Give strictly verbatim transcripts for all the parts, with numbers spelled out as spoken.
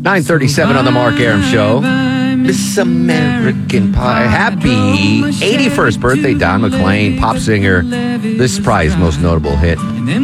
nine thirty-seven on the Mark Arum Show. Miss American Pie. Happy eighty-first birthday, Don McLean, pop singer. This is probably his most notable hit.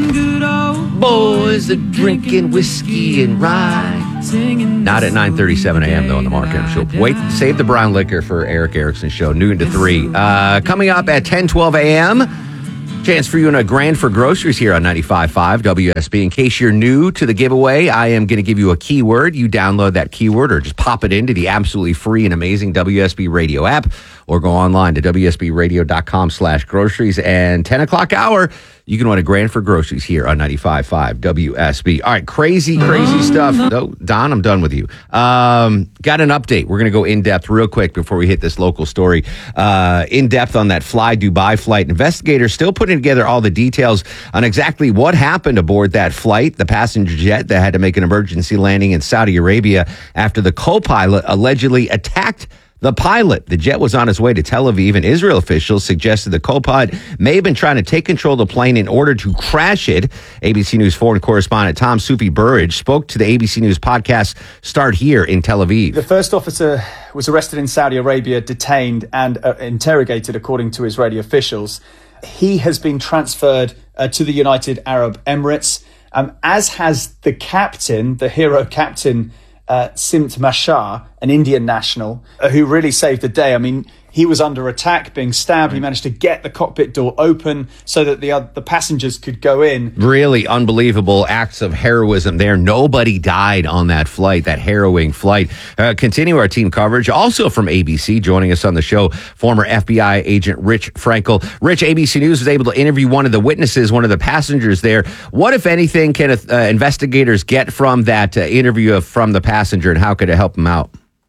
Boys are drinking whiskey and rye. Not at nine thirty-seven a.m., though, on the Mark Arum Show. Wait, save the brown liquor for Eric Erickson's show, noon to three. Uh, coming up at ten twelve a.m., chance for you in a grand for groceries here on ninety-five point five W S B. In case you're new to the giveaway, I am going to give you a keyword. You download that keyword or just pop it into the absolutely free and amazing W S B Radio app or go online to W S B radio dot com slash groceries. And ten o'clock hour, you can win a grand for groceries here on ninety-five point five W S B. All right, crazy, crazy stuff. Oh, Don, I'm done with you. Um, got an update. We're going to go in-depth real quick before we hit this local story. Uh, in-depth on that Fly Dubai flight. Investigators still putting together all the details on exactly what happened aboard that flight, the passenger jet that had to make an emergency landing in Saudi Arabia after the co-pilot allegedly attacked the pilot. The jet was on its way to Tel Aviv, and Israel officials suggested the co-pilot may have been trying to take control of the plane in order to crash it. A B C News foreign correspondent Tom Sufi Burridge spoke to the A B C News podcast Start Here in Tel Aviv. The first officer was arrested in Saudi Arabia, detained and uh, interrogated, according to Israeli officials. He has been transferred uh, to the United Arab Emirates, um, as has the captain, the hero captain, Uh, Simt Mashar, an Indian national, uh, who really saved the day. I mean, he was under attack, being stabbed. He managed to get the cockpit door open so that the uh, the passengers could go in. Really unbelievable acts of heroism there. Nobody died on that flight, that harrowing flight. Uh, continue our team coverage. Also from A B C, joining us on the show, former F B I agent Rich Frankel. Rich, A B C News was able to interview one of the witnesses, one of the passengers there. What, if anything, can uh, investigators get from that uh, interview of, from the passenger, and how could it help them out?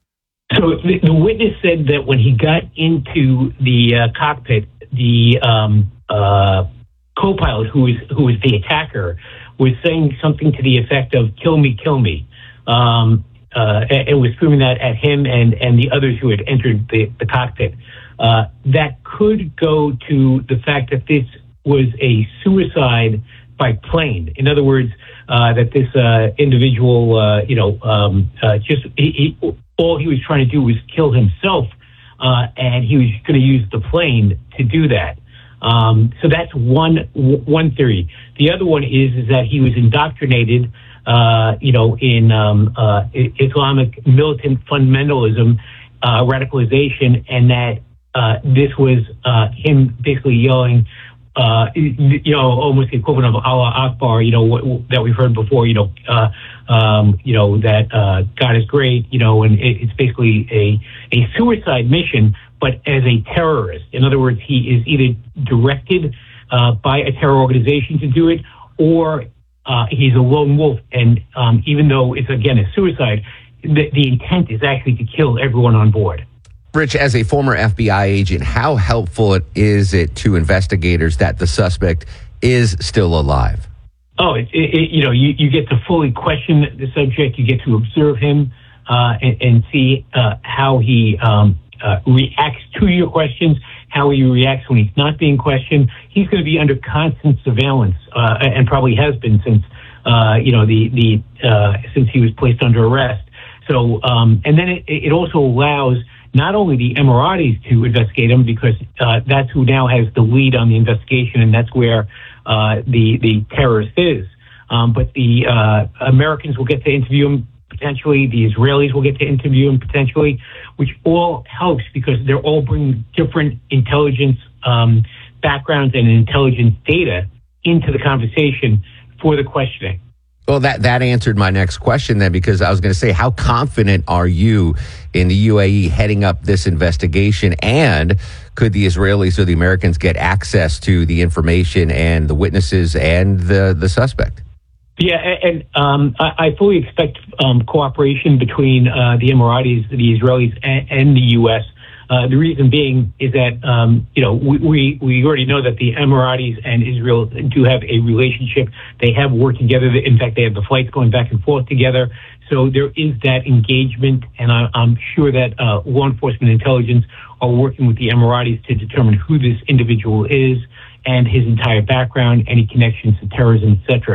So the, the witness said that when he got into the uh, cockpit, the um, uh, co-pilot, who was who was the attacker, was saying something to the effect of "kill me, kill me," um, uh, and, and was screaming that at him and, and the others who had entered the, the cockpit. Uh, that could go to the fact that this was a suicide by plane. In other words, uh, that this uh, individual, uh, you know, um, uh, just he, he, all he was trying to do was kill himself, uh, and he was going to use the plane to do that. Um, so that's one one theory. The other one is is that he was indoctrinated, uh, you know, in um, uh, Islamic militant fundamentalism, uh, radicalization, and that uh, this was uh, him basically yelling, Uh, you know, almost the equivalent of Allah Akbar, you know, what, that we've heard before, you know, uh, um, you know, that uh, God is great, you know, and it, it's basically a, a suicide mission, but as a terrorist. In other words, he is either directed uh, by a terror organization to do it, or uh, he's a lone wolf. And um, even though it's, again, a suicide, the, the intent is actually to kill everyone on board. Rich, as a former F B I agent, how helpful it is it to investigators that the suspect is still alive? Oh, it, it, it, you know, you, you get to fully question the subject. You get to observe him uh, and, and see uh, how he um, uh, reacts to your questions, how he reacts when he's not being questioned. He's going to be under constant surveillance, uh, and probably has been since uh, you know the the uh, since he was placed under arrest. So, um, and then it, it also allows not only the Emiratis to investigate him, because uh, that's who now has the lead on the investigation, and that's where uh, the the terrorist is. Um, but the uh, Americans will get to interview him potentially. The Israelis will get to interview him potentially, which all helps because they're all bringing different intelligence um, backgrounds and intelligence data into the conversation for the questioning. Well, that, that answered my next question then, because I was going to say, how confident are you in the U A E heading up this investigation? And could the Israelis or the Americans get access to the information and the witnesses and the, the suspect? Yeah, and um, I, I fully expect um, cooperation between uh, the Emiratis, the Israelis, and, and the U S Uh, the reason being is that, um, you know, we, we, we already know that the Emiratis and Israel do have a relationship. They have worked together. In fact, they have the flights going back and forth together. So there is that engagement, and I, I'm sure that uh, law enforcement intelligence are working with the Emiratis to determine who this individual is and his entire background, any connections to terrorism, et cetera.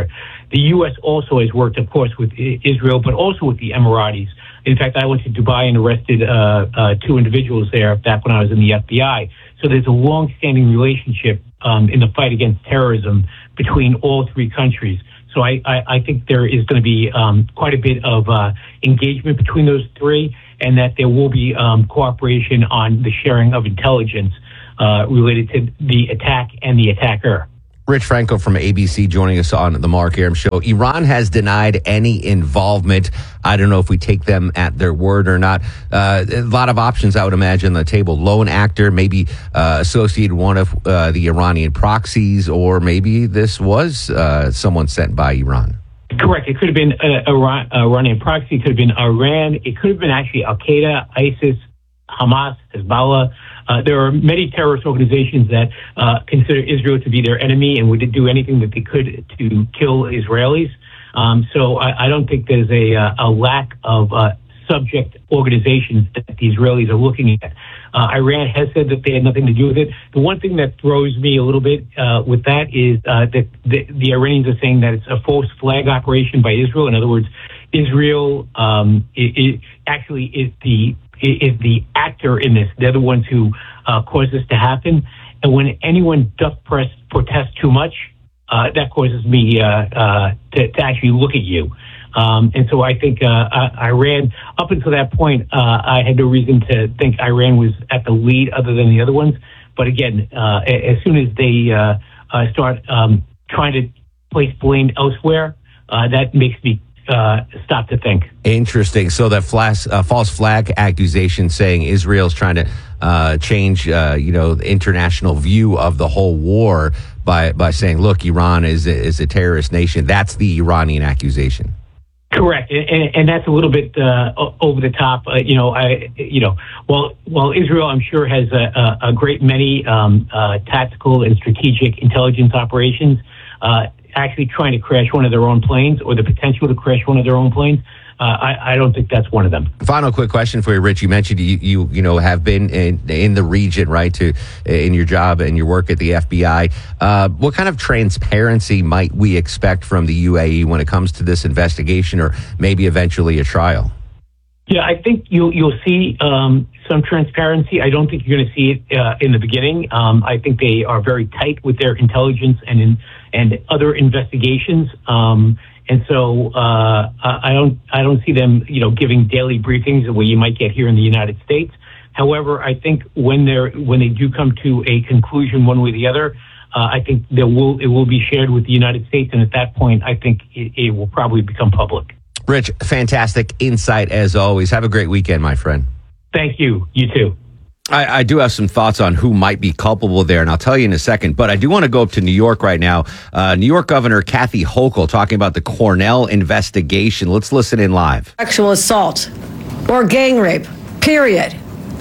the U S also has worked, of course, with Israel, but also with the Emiratis. In fact, I went to Dubai and arrested uh, uh, two individuals there back when I was in the F B I. So there's a long-standing relationship um, in the fight against terrorism between all three countries. So I, I, I think there is going to be um, quite a bit of uh, engagement between those three, and that there will be um, cooperation on the sharing of intelligence uh, related to the attack and the attacker. Rich Franco from A B C joining us on the Mark Arum Show. Iran has denied any involvement. I don't know if we take them at their word or not. Uh, a lot of options, I would imagine, on the table. Lone actor, maybe uh, associated one of uh, the Iranian proxies, or maybe this was uh, someone sent by Iran. Correct. It could have been uh, Iran, uh, Iranian proxy. It could have been Iran. It could have been actually Al-Qaeda, ISIS, Hamas, Hezbollah. Uh, there are many terrorist organizations that uh, consider Israel to be their enemy and would do anything that they could to kill Israelis. Um, so I, I don't think there's a, a lack of uh, subject organizations that the Israelis are looking at. Uh, Iran has said that they had nothing to do with it. The one thing that throws me a little bit uh, with that is uh, that the, the Iranians are saying that it's a false flag operation by Israel. In other words, Israel um, it, it actually is the is the actor in this. They're the ones who uh, caused this to happen. And when anyone does press protest too much, uh, that causes me uh, uh, to, to actually look at you. Um, and so I think uh, Iran, up until that point, uh, I had no reason to think Iran was at the lead other than the other ones. But again, uh, as soon as they uh, uh, start um, trying to place blame elsewhere, uh, that makes me Uh, stop to think. Interesting. So that flash, uh, false flag accusation saying Israel's trying to uh, change, uh, you know, the international view of the whole war by by saying, look, Iran is a, is a terrorist nation. That's the Iranian accusation. Correct, and, and that's a little bit uh, over the top. Uh, you know, I, you know, while while Israel, I'm sure, has a, a, a great many um, uh, tactical and strategic intelligence operations. Uh, actually trying to crash one of their own planes, or the potential to crash one of their own planes, uh, I, I don't think that's one of them. Final quick question for you, Rich. You mentioned you you, you know have been in, in the region, right, to in your job and your work at the F B I. Uh, what kind of transparency might we expect from the U A E when it comes to this investigation, or maybe eventually a trial? Yeah, I think you'll you'll see um, some transparency. I don't think you're going to see it uh, in the beginning. Um, I think they are very tight with their intelligence and in, and other investigations. Um, and so uh, I don't I don't see them, you know, giving daily briefings the way you might get here in the United States. However, I think when they're when they do come to a conclusion one way or the other, uh, I think there will it will be shared with the United States, and at that point, I think it, it will probably become public. Rich, fantastic insight as always. Have a great weekend, my friend. Thank you. You too. I, I do have some thoughts on who might be culpable there, and I'll tell you in a second. But I do want to go up to New York right now. Uh, New York Governor Kathy Hochul talking about the Cornell investigation. Let's listen in live. Sexual assault or gang rape, period.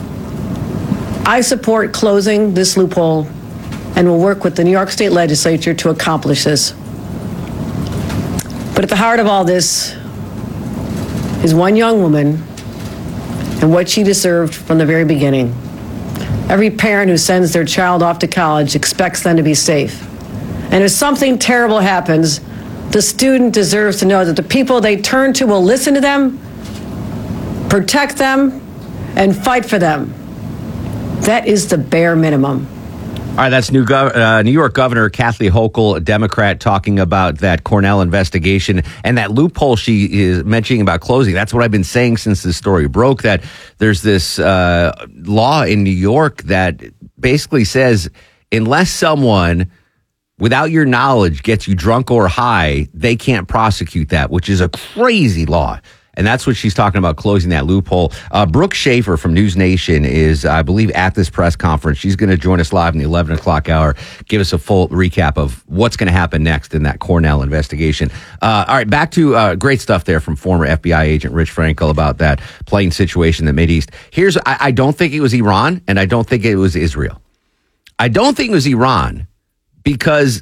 I support closing this loophole and will work with the New York State Legislature to accomplish this. But at the heart of all this is one young woman and what she deserved from the very beginning. Every parent who sends their child off to college expects them to be safe. And if something terrible happens, the student deserves to know that the people they turn to will listen to them, protect them, and fight for them. That is the bare minimum. All right, that's New, Gov- uh, New York Governor Kathy Hochul, a Democrat, talking about that Cornell investigation and that loophole she is mentioning about closing. That's what I've been saying since this story broke, that there's this uh, law in New York that basically says unless someone, without your knowledge, gets you drunk or high, they can't prosecute that, which is a crazy law. And that's what she's talking about, closing that loophole. Uh, Brooke Schaefer from News Nation is, I believe, at this press conference. She's going to join us live in the eleven o'clock hour, give us a full recap of what's going to happen next in that Cornell investigation. Uh, all right, back to uh, great stuff there from former F B I agent Rich Frankel about that plane situation in the Mideast. Here's, I, I don't think it was Iran, and I don't think it was Israel. I don't think it was Iran because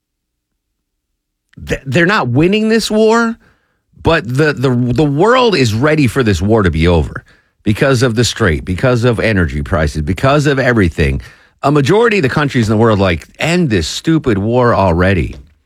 th- they're not winning this war. But the, the the world is ready for this war to be over because of the strait, because of energy prices, because of everything. A majority of the countries in the world like, end this stupid war already.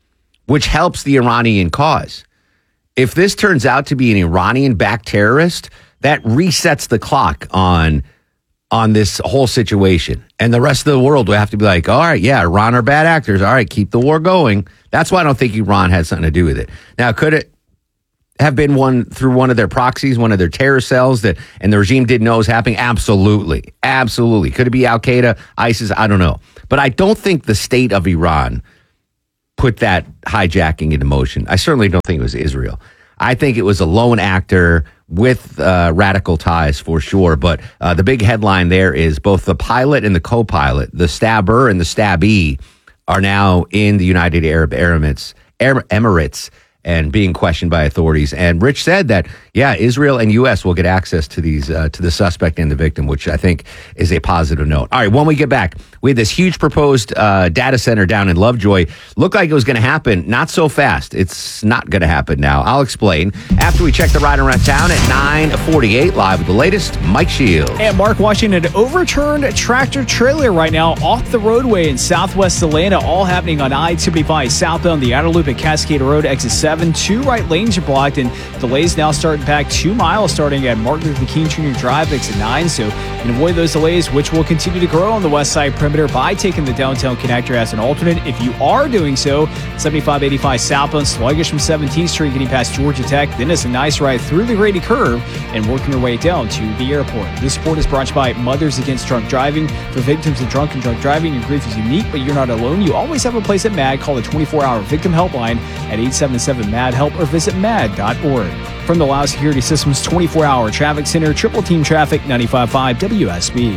which helps the Iranian cause. If this turns out to be an Iranian-backed terrorist, that resets the clock on on this whole situation. And the rest of the world will have to be like, all right, yeah, Iran are bad actors. All right, keep the war going. That's why I don't think Iran had something to do with it. Now, could it have been one through one of their proxies, one of their terror cells that, and the regime didn't know was happening? Absolutely. Absolutely. Could it be Al-Qaeda, ISIS? I don't know. But I don't think the state of Iran put that hijacking into motion. I certainly don't think it was Israel. I think it was a lone actor with uh, radical ties for sure. But uh, the big headline there is both the pilot and the co-pilot, the stabber and the stabbee, are now in the United Arab Emirates, Emirates and being questioned by authorities. And Rich said that, yeah, Israel and U S will get access to these uh, to the suspect and the victim, which I think is a positive note. All right, when we get back, we had this huge proposed uh, data center down in Lovejoy. Looked like it was going to happen. Not so fast. It's not going to happen now. I'll explain after we check the ride around town at nine forty-eight. Live with the latest, Mike Shields. And Mark watching an overturned tractor trailer right now off the roadway in southwest Atlanta, all happening on I seventy-five southbound the outer loop at Cascade Road, exit seven. Two right lanes are blocked, and delays now starting back two miles starting at Martin Luther King Junior Drive, exit nine. So you can avoid those delays, which will continue to grow on the west side perimeter by taking the downtown connector as an alternate. If you are doing so, seventy-five eighty-five southbound, sluggish from seventeenth Street, getting past Georgia Tech. Then it's a nice ride through the Grady Curve and working your way down to the airport. This report is brought to you by Mothers Against Drunk Driving. For victims of drunk and drunk driving, your grief is unique, but you're not alone. You always have a place at MAD. Call the twenty-four hour victim helpline at eight seven seven M A D help or visit mad dot org. From the Lao Security Systems twenty-four hour Traffic Center, Triple Team Traffic, ninety-five point five W S B.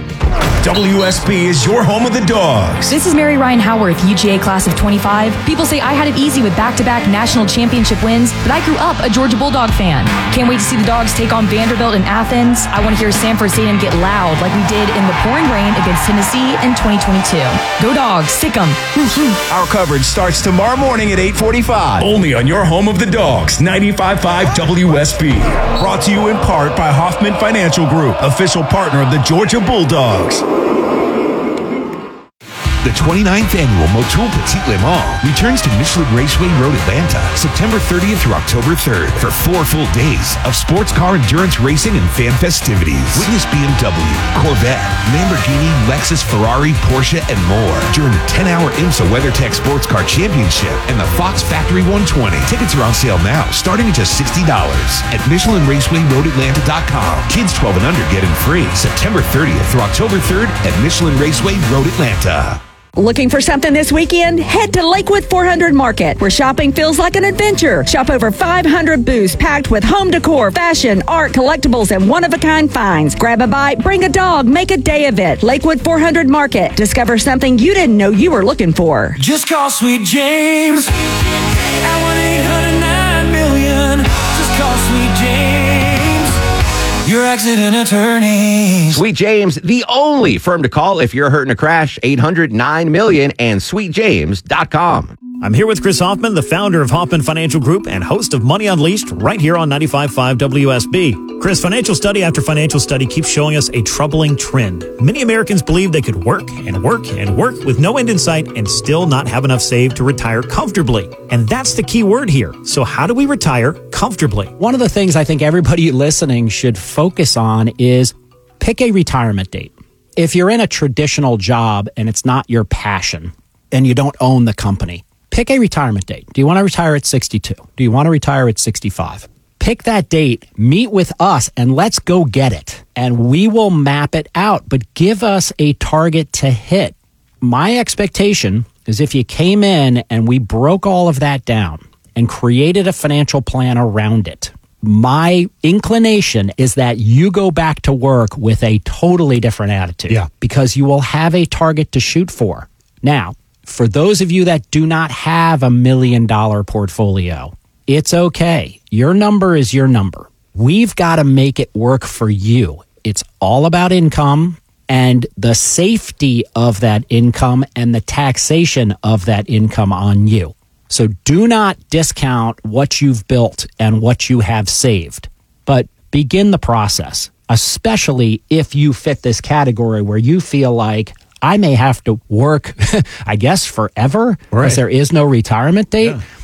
W S B is your home of the Dogs. This is Mary Ryan Howarth, U G A class of twenty-five. People say I had it easy with back-to-back national championship wins, but I grew up a Georgia Bulldog fan. Can't wait to see the Dogs take on Vanderbilt in Athens. I want to hear Sanford Stadium get loud like we did in the pouring rain against Tennessee in twenty twenty-two. Go Dogs, sick 'em. Our coverage starts tomorrow morning at eight forty-five. Only on your home of the Dogs, ninety-five point five W S B. Brought to you in part by Hoffman Financial Group, official partner of the Georgia Bulldogs. The twenty-ninth Annual Motul Petit Le Mans returns to Michelin Raceway Road, Atlanta, September thirtieth through October third for four full days of sports car endurance racing and fan festivities. Witness B M W, Corvette, Lamborghini, Lexus, Ferrari, Porsche, and more during the ten hour IMSA WeatherTech Sports Car Championship and the Fox Factory one twenty. Tickets are on sale now, starting at just sixty dollars at Michelin Raceway Road Atlanta dot com. Kids twelve and under get in free September thirtieth through October third at Michelin Raceway Road Atlanta. Looking for something this weekend? Head to Lakewood four hundred Market, where shopping feels like an adventure. Shop over five hundred booths packed with home decor, fashion, art, collectibles, and one-of-a-kind finds. Grab a bite, bring a dog, make a day of it. Lakewood four hundred Market. Discover something you didn't know you were looking for. Just call Sweet James at one eight hundred nine million. Just call Sweet James, your accident attorney. Sweet James, the only firm to call if you're hurt in a crash. Eight hundred nine million and sweet james dot com. I'm here with Chris Hoffman, the founder of Hoffman Financial Group and host of Money Unleashed, right here on ninety-five point five W S B. Chris, financial study after financial study keeps showing us a troubling trend. Many Americans believe they could work and work and work with no end in sight and still not have enough saved to retire comfortably. And that's the key word here. So how do we retire comfortably? One of the things I think everybody listening should focus on is pick a retirement date. If you're in a traditional job and it's not your passion and you don't own the company, pick a retirement date. Do you want to retire at sixty-two? Do you want to retire at sixty-five? Pick that date, meet with us, and let's go get it. And we will map it out, but give us a target to hit. My expectation is if you came in and we broke all of that down and created a financial plan around it, my inclination is that you go back to work with a totally different attitude. Yeah. Because you will have a target to shoot for. Now, for those of you that do not have a million dollar portfolio, it's okay. Your number is your number. We've got to make it work for you. It's all about income and the safety of that income and the taxation of that income on you. So do not discount what you've built and what you have saved, but begin the process, especially if you fit this category where you feel like I may have to work, I guess, forever, because Right. there is no retirement date. Yeah.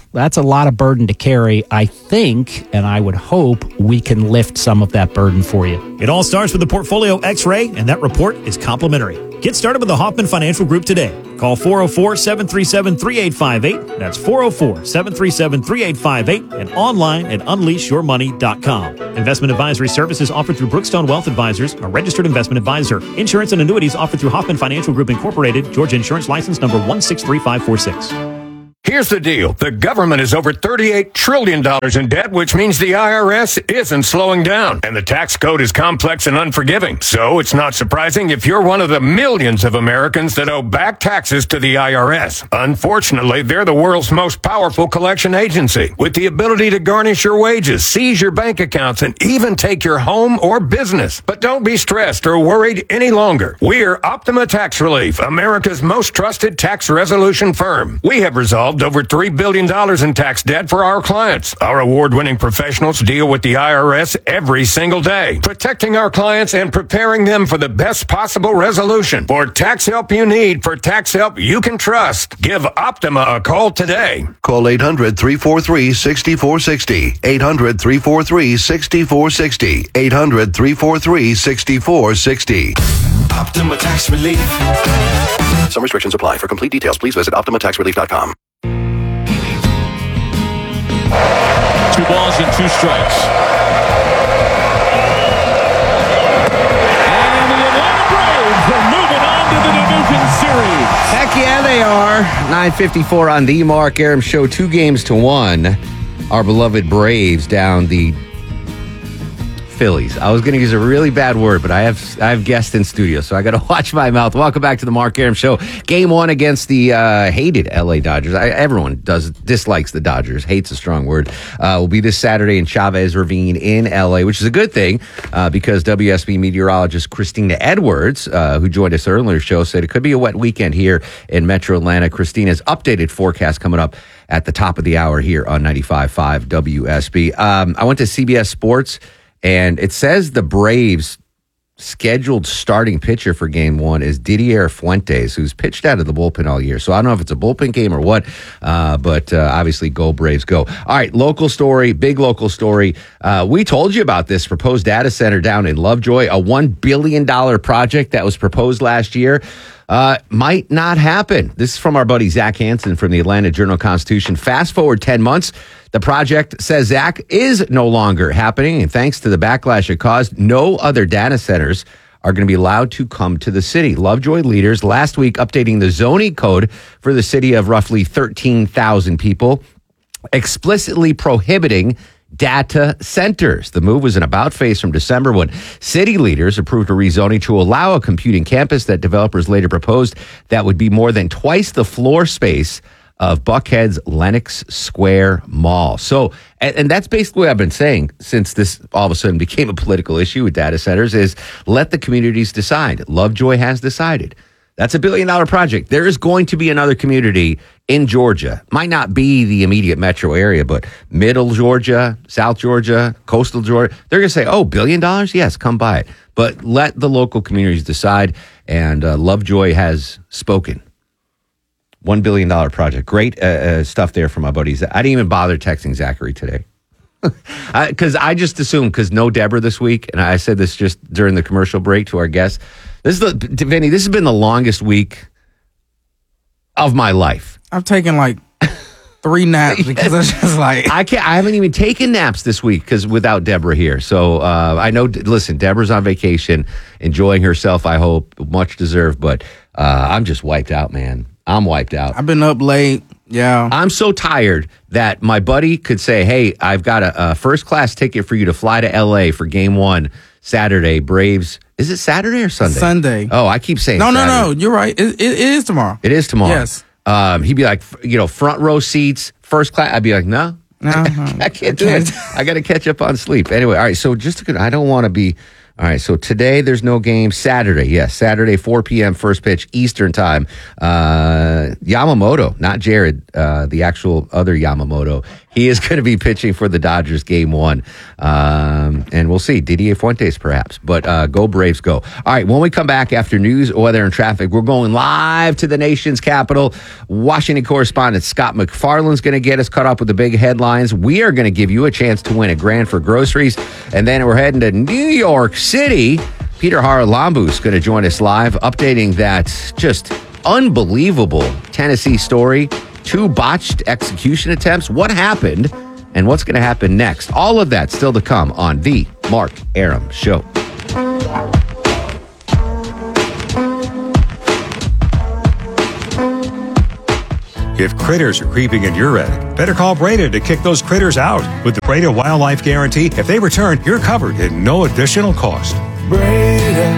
That's a lot of burden to carry. I think, and I would hope, we can lift some of that burden for you. It all starts with the Portfolio X-ray, and that report is complimentary. Get started with the Hoffman Financial Group today. Call four oh four, seven three seven, three eight five eight. That's four oh four, seven three seven, three eight five eight and online at unleash your money dot com. Investment advisory services offered through Brookstone Wealth Advisors, a registered investment advisor. Insurance and annuities offered through Hoffman Financial Group Incorporated, Georgia Insurance License number one six three five four six. Here's the deal. The government is over thirty-eight trillion dollars in debt, which means the I R S isn't slowing down. And the tax code is complex and unforgiving. So it's not surprising if you're one of the millions of Americans that owe back taxes to the I R S. Unfortunately, they're the world's most powerful collection agency, with the ability to garnish your wages, seize your bank accounts, and even take your home or business. But don't be stressed or worried any longer. We're Optima Tax Relief, America's most trusted tax resolution firm. We have resolved over three billion dollars in tax debt for our clients. Our award-winning professionals deal with the I R S every single day, protecting our clients and preparing them for the best possible resolution. For tax help you need, for tax help you can trust, give Optima a call today. Call eight hundred, three four three, six four six zero. eight hundred, three four three, six four six zero. eight hundred, three four three, six four six zero. Optima Tax Relief. Some restrictions apply. For complete details, please visit optima tax relief dot com. Two balls and two strikes. And the Atlanta Braves are moving on to the division series. Heck yeah, they are. nine fifty-four on the Mark Arum Show. Two games to one. Our beloved Braves down the Phillies. I was going to use a really bad word, but I have I have guests in studio, so I got to watch my mouth. Welcome back to the Mark Arum Show. Game one against the uh, hated L A Dodgers. I, everyone does dislikes the Dodgers. Hate's a strong word. Uh, will be this Saturday in Chavez Ravine in L A, which is a good thing uh, because W S B meteorologist Christina Edwards, uh, who joined us earlier in the show, said it could be a wet weekend here in Metro Atlanta. Christina's updated forecast coming up at the top of the hour here on ninety-five point five W S B. Um, I went to C B S Sports. And it says the Braves' scheduled starting pitcher for game one is Didier Fuentes, who's pitched out of the bullpen all year. So I don't know if it's a bullpen game or what, uh, but uh, obviously go Braves go. All right, local story, big local story. Uh, we told you about this proposed data center down in Lovejoy, a one billion dollars project that was proposed last year. Uh, might not happen. This is from our buddy Zach Hansen from the Atlanta Journal-Constitution. Fast forward ten months. The project, says Zach, is no longer happening. And thanks to the backlash it caused, no other data centers are going to be allowed to come to the city. Lovejoy leaders last week updating the zoning code for the city of roughly thirteen thousand people, explicitly prohibiting data centers. The move was an about face from December when city leaders approved a rezoning to allow a computing campus that developers later proposed that would be more than twice the floor space of Buckhead's Lenox Square Mall. So, and, and that's basically what I've been saying since this all of a sudden became a political issue with data centers is let the communities decide. Lovejoy has decided. That's a billion dollar project. There is going to be another community in Georgia. Might not be the immediate metro area, but middle Georgia, South Georgia, coastal Georgia. They're going to say, oh, billion dollars? Yes, come buy it. But let the local communities decide. And uh, Lovejoy has spoken. One billion dollar project. Great uh, uh, stuff there from my buddies. I didn't even bother texting Zachary today. Because I, I just assumed, because no Deborah this week, and I said this just during the commercial break to our guests, this is the, Vinny, this has been the longest week of my life. I've taken like three naps because it's just like I can't. I haven't even taken naps this week because without Deborah here. So uh, I know. Listen, Deborah's on vacation, enjoying herself. I hope, much deserved. But uh, I'm just wiped out, man. I'm wiped out. I've been up late. Yeah, I'm so tired that my buddy could say, "Hey, I've got a, a first class ticket for you to fly to L A for Game One Saturday. Braves." Is it Saturday or Sunday? Sunday. Oh, I keep saying no, Saturday. no, no. You're right. It, it, it is tomorrow. It is tomorrow. Yes. Um, he'd be like, you know, front row seats, first class. I'd be like, no, no, I can't do it. I got to catch up on sleep. Anyway, all right. So just to, I don't want to be. All right. So today there's no game. Saturday, yes, Saturday, four p.m. first pitch Eastern time. Uh, Yamamoto, not Jared, uh, the actual other Yamamoto, He is going to be pitching for the Dodgers game one. Um, and we'll see. Didier Fuentes, perhaps. But uh, go Braves, go. All right, when we come back after news, weather, and traffic, we're going live to the nation's capital. Washington correspondent Scott McFarland's going to get us caught up with the big headlines. We are going to give you a chance to win a grand for groceries. And then we're heading to New York City. Peter Haralambu is going to join us live, updating that just unbelievable Tennessee story. Two botched execution attempts. What happened and what's going to happen next? All of that still to come on The Mark Arum Show. If critters are creeping in your attic, better call Breda to kick those critters out. With the Breda Wildlife Guarantee, if they return, you're covered at no additional cost. Breda,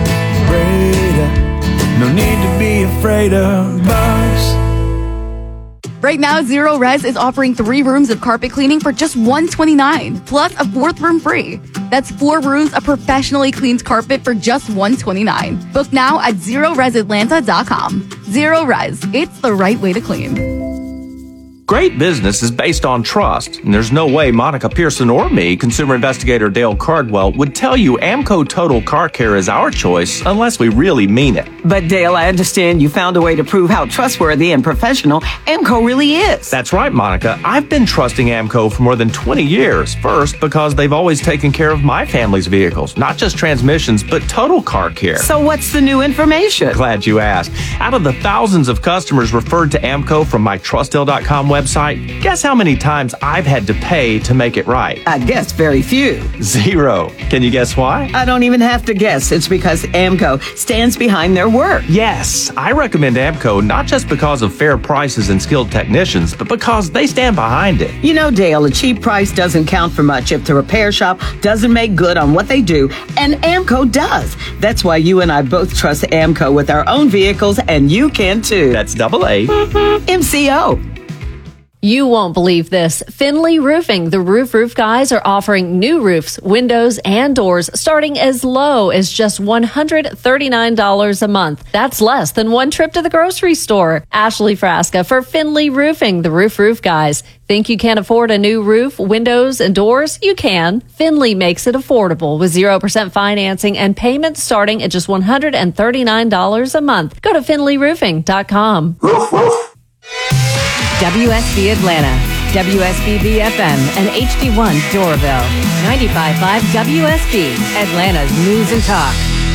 Breda, no need to be afraid of bugs. Right now, Zero Res is offering three rooms of carpet cleaning for just one hundred twenty-nine dollars, plus a fourth room free. That's four rooms of professionally cleaned carpet for just one hundred twenty-nine dollars. Book now at zero res atlanta dot com. Zero Res, it's the right way to clean. Great business is based on trust, and there's no way Monica Pearson or me, consumer investigator Dale Cardwell, would tell you Amco Total Car Care is our choice unless we really mean it. But Dale, I understand you found a way to prove how trustworthy and professional Amco really is. That's right, Monica. I've been trusting Amco for more than twenty years. First, because they've always taken care of my family's vehicles, not just transmissions, but total car care. So what's the new information? Glad you asked. Out of the thousands of customers referred to Amco from my trust dale dot com website, guess how many times I've had to pay to make it right? I guess very few. Zero. Can you guess why? I don't even have to guess. It's because Amco stands behind their work. Yes, I recommend Amco not just because of fair prices and skilled technicians, but because they stand behind it. You know, Dale, a cheap price doesn't count for much if the repair shop doesn't make good on what they do, and Amco does. That's why you and I both trust Amco with our own vehicles, and you can too. That's double A. M C O. You won't believe this. Finley Roofing, the Roof Roof Guys, are offering new roofs, windows, and doors starting as low as just one hundred thirty-nine dollars a month. That's less than one trip to the grocery store. Ashley Frasca for Finley Roofing, the Roof Roof Guys. Think you can't afford a new roof, windows, and doors? You can. Finley makes it affordable with zero percent financing and payments starting at just one hundred thirty-nine dollars a month. Go to finley roofing dot com. Roof, roof. W S B Atlanta, W S B B F M, and H D one Doraville. ninety-five point five W S B, Atlanta's news and talk.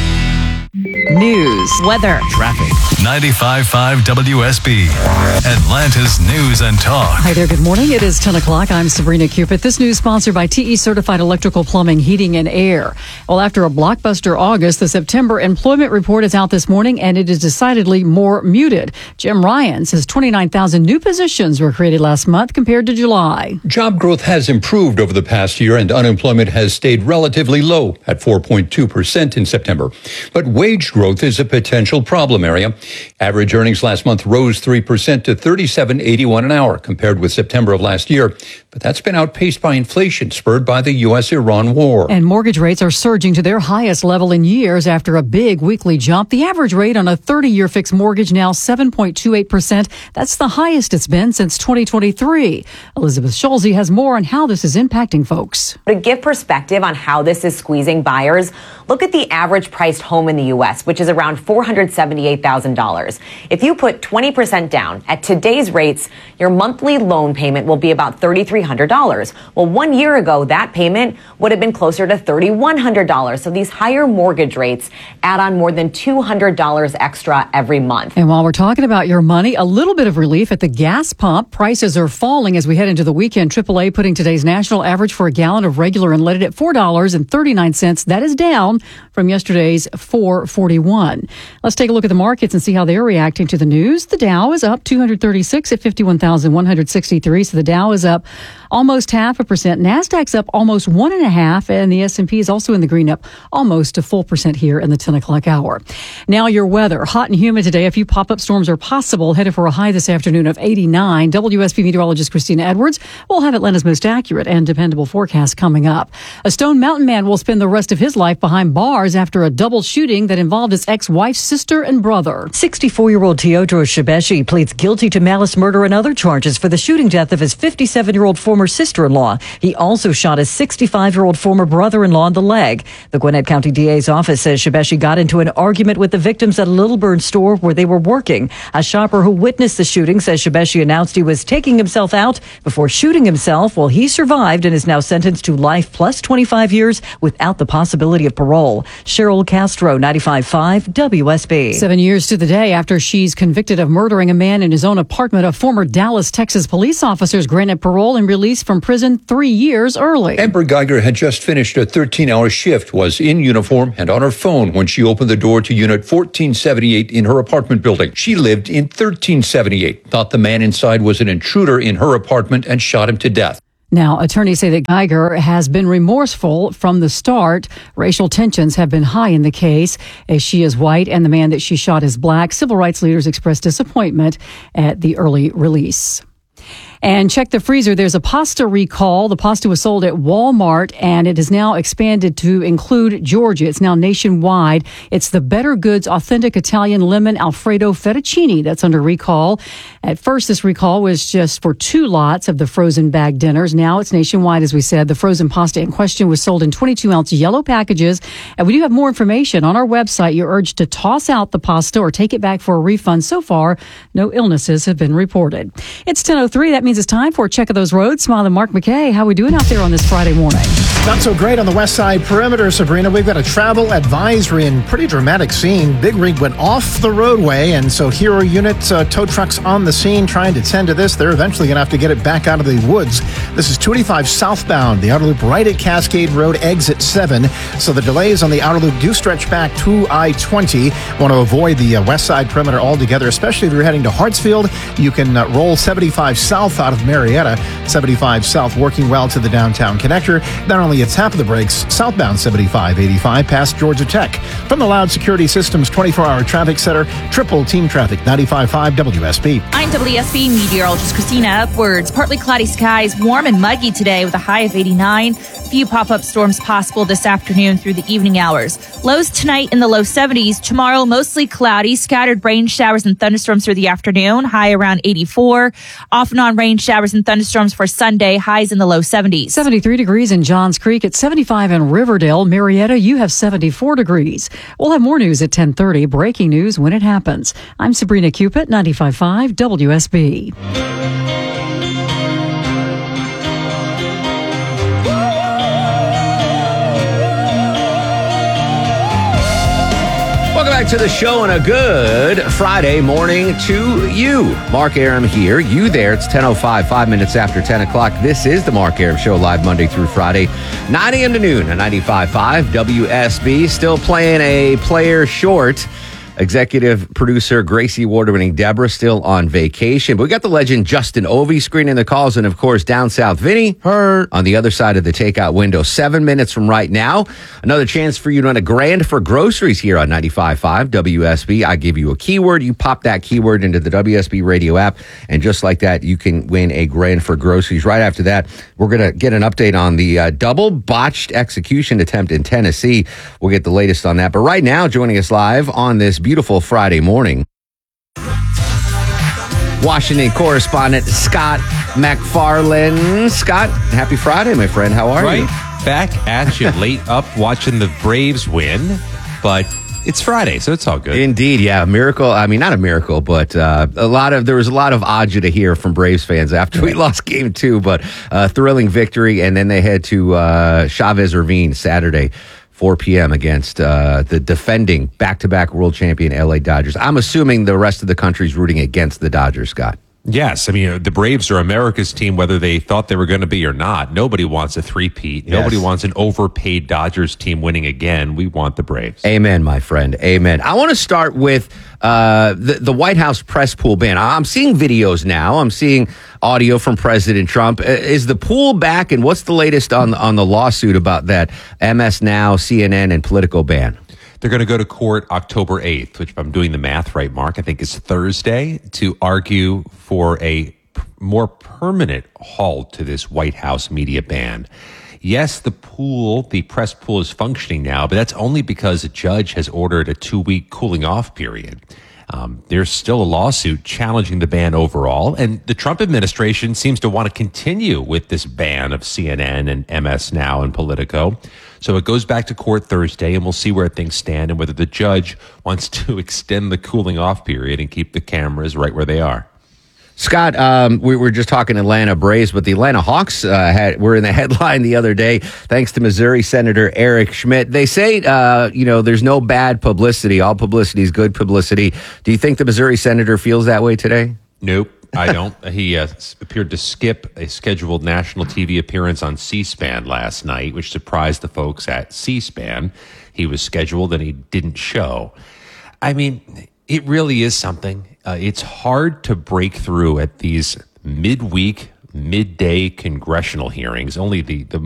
News, weather, traffic. ninety-five point five W S B, Atlanta's news and talk. Hi there, good morning. It is ten o'clock. I'm Sabrina Cupid. This news sponsored by T E Certified Electrical Plumbing, Heating, and Air. Well, after a blockbuster August, the September employment report is out this morning, and it is decidedly more muted. Jim Ryan says twenty-nine thousand new positions were created last month compared to July. Job growth has improved over the past year, and unemployment has stayed relatively low at four point two percent in September. But wage growth is a potential problem area. Average earnings last month rose three percent to thirty-seven eighty-one an hour compared with September of last year. But that's been outpaced by inflation spurred by the U S Iran war. And mortgage rates are surging to their highest level in years after a big weekly jump. The average rate on a thirty-year fixed mortgage now seven point two eight percent. That's the highest it's been since twenty twenty-three. Elizabeth Schulze has more on how this is impacting folks. To give perspective on how this is squeezing buyers, look at the average priced home in the U S, which is around four hundred seventy-eight thousand dollars. If you put twenty percent down at today's rates, your monthly loan payment will be about three thousand three hundred dollars. Well, one year ago, that payment would have been closer to three thousand one hundred dollars. So these higher mortgage rates add on more than two hundred dollars extra every month. And while we're talking about your money, a little bit of relief at the gas pump. Prices are falling as we head into the weekend. triple A putting today's national average for a gallon of regular unleaded at four dollars and thirty-nine cents. That is down from yesterday's four forty-one. Let's take a look at the markets and see how they're reacting to the news. The Dow is up two hundred thirty-six at fifty-one thousand one hundred sixty-three. So the Dow is up almost half a percent. NASDAQ's up almost one and a half, and the S and P is also in the green, up almost a full percent here in the ten o'clock hour. Now your weather, hot and humid today. A few pop-up storms are possible, headed for a high this afternoon of eighty-nine. W S B meteorologist Christina Edwards will have Atlanta's most accurate and dependable forecast coming up. A Stone Mountain man will spend the rest of his life behind bars after a double shooting that involved his ex-wife's sister and brother. sixty-four-year-old Teodoro Shibeshi pleads guilty to malice murder and other charges for the shooting death of his fifty-seven-year-old former sister-in-law. He also shot his sixty-five-year-old former brother-in-law in the leg. The Gwinnett County D A's office says Shibeshi got into an argument with the victims at a Little Burn store where they were working. A shopper who witnessed the shooting says Shibeshi announced he was taking himself out before shooting himself. Well, he survived and is now sentenced to life plus twenty-five years without the possibility of parole. Cheryl Castro, ninety-five point five W S B. Seven years to the day after she's convicted of murdering a man in his own apartment, a former Dallas, Texas police officer is granted parole and released from prison three years early. Amber Geiger had just finished a thirteen-hour shift, was in uniform and on her phone when she opened the door to Unit fourteen seventy-eight in her apartment building. She lived in thirteen seventy-eight, thought the man inside was an intruder in her apartment and shot him to death. Now, attorneys say that Geiger has been remorseful from the start. Racial tensions have been high in the case, as she is white and the man that she shot is black. Civil rights leaders expressed disappointment at the early release. And check the freezer. There's a pasta recall. The pasta was sold at Walmart, and it is now expanded to include Georgia. It's now nationwide. It's the Better Goods Authentic Italian Lemon Alfredo Fettuccine that's under recall. At first, this recall was just for two lots of the frozen bag dinners. Now it's nationwide, as we said. The frozen pasta in question was sold in twenty-two ounce yellow packages. And we do have more information on our website. You're urged to toss out the pasta or take it back for a refund. So far, no illnesses have been reported. It's ten oh three. That means it's time for a check of those roads. Smile and Mark McKay. How are we doing out there on this Friday morning? Not so great on the west side perimeter, Sabrina. We've got a travel advisory and pretty dramatic scene. Big rig went off the roadway, and so here are units, uh, tow trucks on the scene trying to tend to this. They're eventually going to have to get it back out of the woods. This is two eighty-five southbound, the outer loop right at Cascade Road, exit seven. So the delays on the outer loop do stretch back to I twenty. Want to avoid the uh, west side perimeter altogether, especially if you're heading to Hartsfield. You can uh, roll seventy-five south out of Marietta, seventy-five south working well to the downtown connector. Not only a tap of the brakes, southbound seventy-five eighty-five past Georgia Tech. From the Loud Security Systems twenty-four hour traffic center, triple team traffic, ninety-five point five W S B. I'm W S B meteorologist Christina Upwards. Partly cloudy skies, warm and muggy today with a high of eighty-nine. Few pop-up storms possible this afternoon through the evening hours. Lows tonight in the low seventies. Tomorrow, mostly cloudy, scattered rain showers and thunderstorms through the afternoon, high around eighty-four. Off and on rain showers and thunderstorms for Sunday, highs in the low seventies. seventy-three degrees in Johns Creek. At seventy-five in Riverdale. Marietta, you have seventy-four degrees. We'll have more news at ten thirty. Breaking news when it happens. I'm Sabrina Cupid, ninety-five point five W S B. Welcome back to the show and a good Friday morning to you. Mark Aram here. You there. It's ten oh five, five minutes after ten o'clock. This is the Mark Aram Show, live Monday through Friday, nine a.m. to noon at ninety-five point five W S B. Still playing a player short. Executive producer Gracie award-winning Deborah still on vacation. But we got the legend Justin Ovey screening the calls. And, of course, down south, Vinny Hurt on the other side of the takeout window. Seven minutes from right now. Another chance for you to win a grand for groceries here on ninety-five point five W S B. I give you a keyword. You pop that keyword into the W S B radio app. And just like that, you can win a grand for groceries. Right after that, we're going to get an update on the uh, double botched execution attempt in Tennessee. We'll get the latest on that. But right now, joining us live on this beautiful Friday morning, Washington correspondent Scott McFarland. Scott, happy Friday, my friend. How are right you? Back at you, late up watching the Braves win, but it's Friday, so it's all good. Indeed, yeah, a miracle. I mean, not a miracle, but uh, a lot of there was a lot of agita to hear from Braves fans after we lost game two, but a thrilling victory, and then they head to uh, Chavez Ravine Saturday. four p.m. against uh, the defending back-to-back world champion L A Dodgers. I'm assuming the rest of the country's rooting against the Dodgers, Scott. Yes, I mean, the Braves are America's team, whether they thought they were going to be or not. Nobody wants a three-peat. Nobody Yes. wants an overpaid Dodgers team winning again. We want the Braves. Amen, my friend. Amen. I want to start with uh, the, the White House press pool ban. I'm seeing videos now. I'm seeing audio from President Trump. Is the pool back, and what's the latest on on the lawsuit about that M S Now, C N N, and Politico ban? They're going to go to court October eighth, which, if I'm doing the math right, Mark, I think is Thursday, to argue for a p- more permanent halt to this White House media ban. Yes, the pool, the press pool is functioning now, but that's only because a judge has ordered a two-week cooling off period. Um, there's still a lawsuit challenging the ban overall, and the Trump administration seems to want to continue with this ban of C N N and M S Now and Politico. So it goes back to court Thursday, and we'll see where things stand and whether the judge wants to extend the cooling off period and keep the cameras right where they are. Scott, um, we were just talking Atlanta Braves, but the Atlanta Hawks uh, had, were in the headline the other day, thanks to Missouri Senator Eric Schmidt. They say, uh, you know, there's no bad publicity. All publicity is good publicity. Do you think the Missouri Senator feels that way today? Nope, I don't. He uh, appeared to skip a scheduled national T V appearance on C-SPAN last night, which surprised the folks at C-SPAN. He was scheduled and he didn't show. I mean, it really is something. Uh, it's hard to break through at these midweek, midday congressional hearings. Only the, the